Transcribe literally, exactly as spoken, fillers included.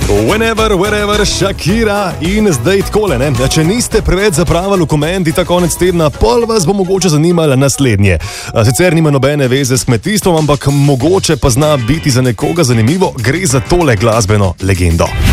Whenever, wherever, Shakira in zdaj takole, ne? Če niste preveč zapravili v komendi ta konec tedna, pol vas bo mogoče zanimalo naslednje. Sicer nima nobene veze s kmetijstvom, ampak mogoče pa zna biti za nekoga zanimivo, gre za tole glasbeno legendo.